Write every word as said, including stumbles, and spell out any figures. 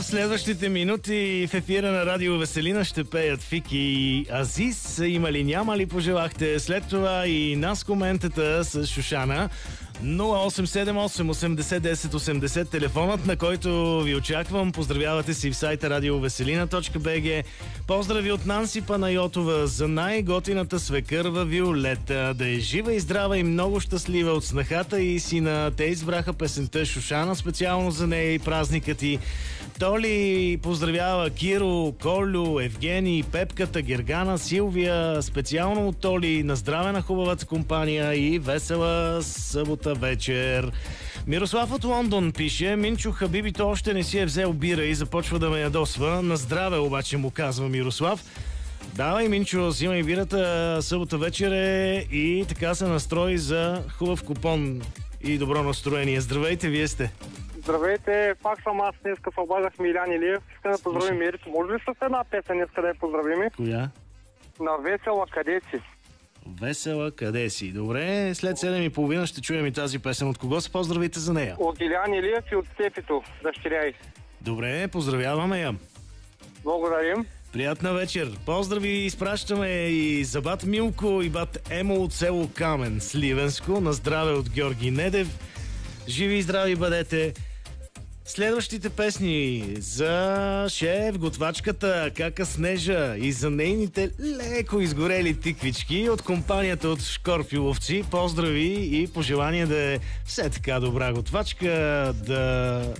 Следващите минути в ефира на Радио Веселина ще пеят Фики и Азис. Има ли, няма ли пожелахте? След това и нас коментата с Шушана. нула осем седем осем осемдесет десет осемдесет, телефонът, на който ви очаквам. Поздравявате си в сайта радиовеселина точка бг. Поздрави от Нанси Панайотова за най-готината свекърва Виолета. Да е жива и здрава и много щастлива от снахата и сина. Те избраха песента Шушана специално за нея и празникът й. Толи поздравява Киро, Колю, Евгений, Пепката, Гергана, Силвия. Специално от Толи. На здраве на хубавата компания и весела събота вечер. Мирослав от Лондон пише: Минчо, хабибито още не си е взел бира и започва да ме ядосва. На здраве обаче му казва Мирослав. Давай, Минчо, взимай бирата, събота вечер е и така се настрои за хубав купон и добро настроение. Здравейте, вие сте. Здравейте, пак съм аз, днеска се обаждах Милян Илиев. Искам да поздравим Ерито. Може ли с една песен днеска да я поздравим? Коя? На Весела, къде си? Весела, къде си? Добре, след седем и половина ще чуем и тази песен. От кого се поздравите за нея? От Илян Илиев и от Стефито, дъщеря й. Добре, поздравяваме я. Благодарим. Приятна вечер. Поздрави изпращаме и за бат Милко и бат Емо от село Камен, Сливенско. На здраве от Георги Недев. Живи и здрави бъдете. Следващите песни за шеф, готвачката Кака Снежа и за нейните леко изгорели тиквички от компанията от Шкорпиловци. Поздрави и пожелания да е все така добра готвачка, да